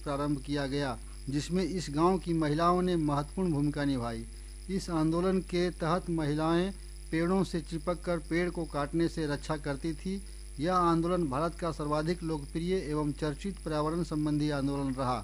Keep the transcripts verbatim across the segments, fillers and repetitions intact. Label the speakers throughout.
Speaker 1: प्रारंभ किया गया, जिसमें इस गांव की महिलाओं ने महत्वपूर्ण भूमिका निभाई। इस आंदोलन के तहत महिलाएं पेड़ों से चिपक कर पेड़ को काटने से रक्षा करती थी। यह आंदोलन भारत का सर्वाधिक लोकप्रिय एवं चर्चित पर्यावरण संबंधी आंदोलन रहा।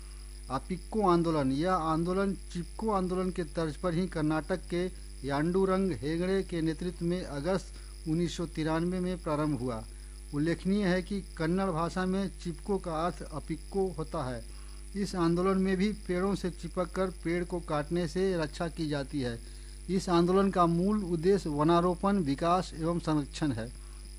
Speaker 1: अपिक्को आंदोलन। यह आंदोलन चिपको आंदोलन के तर्ज पर ही कर्नाटक के यांडूरंग हेगड़े के नेतृत्व में अगस्त उन्नीस सौ तिरानवे में प्रारंभ हुआ। उल्लेखनीय है कि कन्नड़ भाषा में चिपको का अर्थ अपिक्को होता है। इस आंदोलन में भी पेड़ों से चिपक कर पेड़ को काटने से रक्षा की जाती है। इस आंदोलन का मूल उद्देश्य वनारोपण, विकास एवं संरक्षण है।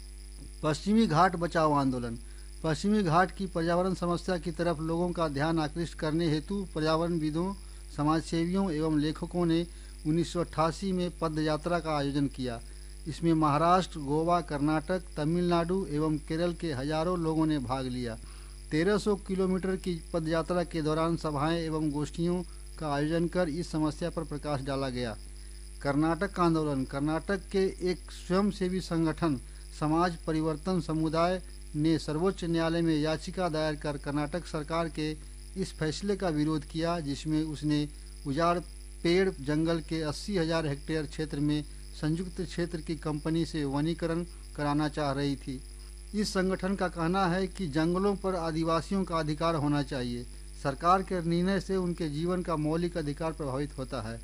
Speaker 1: पश्चिमी घाट बचाओ आंदोलन। पश्चिमी घाट की पर्यावरण समस्या की तरफ लोगों का ध्यान आकृष्ट करने हेतु पर्यावरणविदों, समाजसेवियों एवं लेखकों ने उन्नीस सौ अट्ठासी में पद यात्रा का आयोजन किया। इसमें महाराष्ट्र, गोवा, कर्नाटक, तमिलनाडु एवं केरल के हजारों लोगों ने भाग लिया। तेरह सौ किलोमीटर की पद यात्रा के दौरान सभाएं एवं गोष्ठियों का आयोजन कर इस समस्या पर प्रकाश डाला गया। कर्नाटक आंदोलन। कर्नाटक के एक स्वयंसेवी संगठन समाज परिवर्तन समुदाय ने सर्वोच्च न्यायालय में याचिका दायर कर कर्नाटक सरकार के इस फैसले का विरोध किया, जिसमें उसने उजाड़ पेड़ जंगल के अस्सी हजार हेक्टेयर क्षेत्र में संयुक्त क्षेत्र की कंपनी से वनीकरण कराना चाह रही थी। इस संगठन का कहना है कि जंगलों पर आदिवासियों का अधिकार होना चाहिए। सरकार के निर्णय से उनके जीवन का मौलिक अधिकार प्रभावित होता है।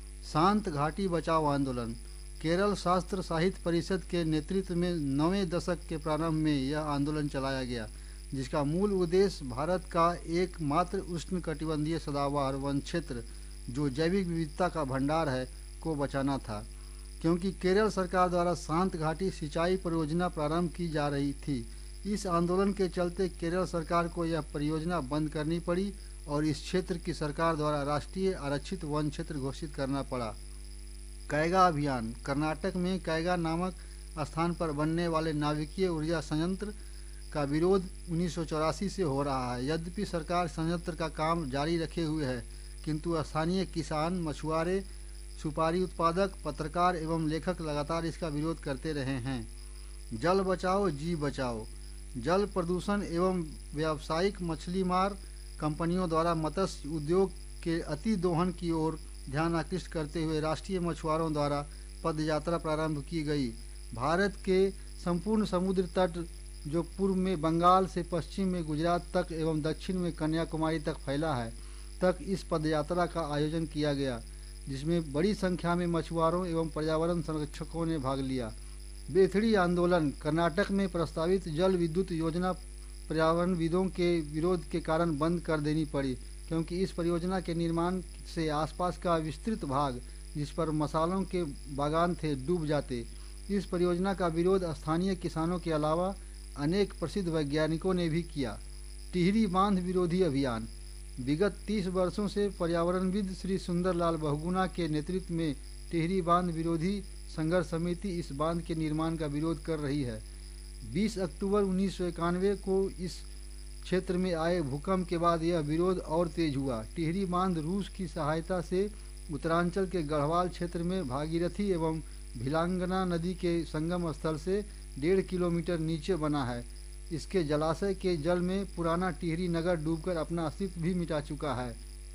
Speaker 1: शांत घाटी बचाओ आंदोलन। केरल शास्त्र साहित्य परिषद के नेतृत्व में नवें दशक के प्रारंभ में यह आंदोलन चलाया गया, जिसका मूल उद्देश्य भारत का एकमात्र उष्णकटिबंधीय सदाबहार वन क्षेत्र, जो जैविक विविधता का भंडार है, को बचाना था। क्योंकि केरल सरकार द्वारा शांत घाटी सिंचाई परियोजना प्रारंभ की जा रही थी, इस आंदोलन के चलते केरल सरकार को यह परियोजना बंद करनी पड़ी और इस क्षेत्र की सरकार द्वारा राष्ट्रीय आरक्षित वन क्षेत्र घोषित करना पड़ा। कैगा अभियान। कर्नाटक में कैगा नामक स्थान पर बनने वाले नाभिकीय ऊर्जा संयंत्र का विरोध उन्नीस सौ चौरासी से हो रहा है। यद्यपि सरकार संयंत्र का काम जारी रखे हुए है, किंतु स्थानीय किसान, मछुआरे, सुपारी उत्पादक, पत्रकार एवं लेखक लगातार इसका विरोध करते रहे हैं। जल बचाओ जीव बचाओ। जल प्रदूषण एवं व्यावसायिक मछली मार कंपनियों द्वारा मत्स्य उद्योग के अति दोहन की ओर ध्यान आकृष्ट करते हुए राष्ट्रीय मछुआरों द्वारा पद यात्रा प्रारंभ की गई। भारत के संपूर्ण समुद्र तट, जो पूर्व में बंगाल से पश्चिम में गुजरात तक एवं दक्षिण में कन्याकुमारी तक फैला है, तक इस पद यात्रा का आयोजन किया गया, जिसमें बड़ी संख्या में मछुआरों एवं पर्यावरण संरक्षकों ने भाग लिया। बेथड़ी आंदोलन। कर्नाटक में प्रस्तावित जल विद्युत योजना पर्यावरणविदों के विरोध के कारण बंद कर देनी पड़ी, क्योंकि इस परियोजना के निर्माण से आसपास का विस्तृत भाग, जिस पर मसालों के बागान थे, डूब जाते। इस परियोजना का विरोध स्थानीय किसानों के अलावा अनेक प्रसिद्ध वैज्ञानिकों ने भी किया। टिहरी बांध विरोधी अभियान। विगत तीस वर्षों से पर्यावरणविद श्री सुंदरलाल बहुगुणा के नेतृत्व में टिहरी बांध विरोधी संघर्ष समिति इस बांध के निर्माण का विरोध कर रही है। बीस अक्टूबर उन्नीस सौ इक्यानवे को इस क्षेत्र में आए भूकंप के बाद यह विरोध और तेज हुआ। टिहरी बांध रूस की सहायता से उत्तरांचल के गढ़वाल क्षेत्र में भागीरथी एवं भिलांगना नदी के संगम स्थल से डेढ़ किलोमीटर नीचे बना है। इसके जलाशय के जल में पुराना टिहरी नगर डूबकर अपना अस्तित्व भी मिटा चुका है।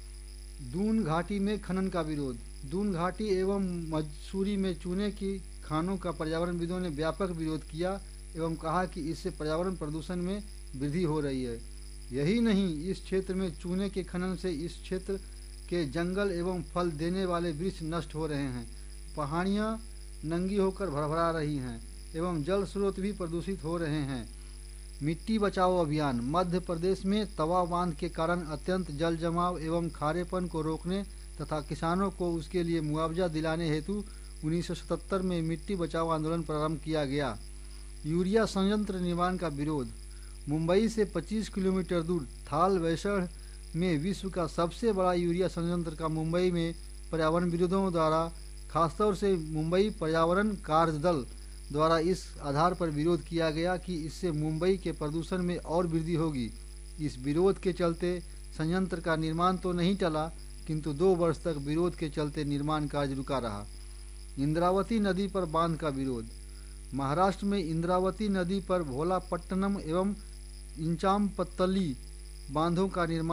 Speaker 1: दून घाटी में खनन का विरोध। दून घाटी एवं मसूरी में चूने की खानों का पर्यावरणविदों ने व्यापक विरोध किया एवं कहा कि इससे पर्यावरण प्रदूषण में वृद्धि हो रही है। यही नहीं, इस क्षेत्र में चूने के खनन से इस क्षेत्र के जंगल एवं फल देने वाले वृक्ष नष्ट हो रहे हैं, पहाड़ियाँ नंगी होकर भरभरा रही हैं एवं जल स्रोत भी प्रदूषित हो रहे हैं। मिट्टी बचाओ अभियान। मध्य प्रदेश में तवा बांध के कारण अत्यंत जल जमाव एवं खारेपन को रोकने तथा किसानों को उसके लिए मुआवजा दिलाने हेतु उन्नीस सौ सतहत्तर में मिट्टी बचाओ आंदोलन प्रारंभ किया गया। यूरिया संयंत्र निर्माण का विरोध। मुंबई से पच्चीस किलोमीटर दूर थाल वैसढ़ में विश्व का सबसे बड़ा यूरिया संयंत्र का मुंबई में पर्यावरणविदों द्वारा, खासतौर से मुंबई पर्यावरण कार्य दल द्वारा इस आधार पर विरोध किया गया कि इससे मुंबई के प्रदूषण में और वृद्धि होगी। इस विरोध के चलते संयंत्र का निर्माण तो नहीं टला, किंतु दो वर्ष तक विरोध के चलते निर्माण कार्य रुका रहा। इंद्रावती नदी पर बांध का विरोध। महाराष्ट्र में इंद्रावती नदी पर भोलापट्टनम एवं इंचामपत्तली बांधों का निर्माण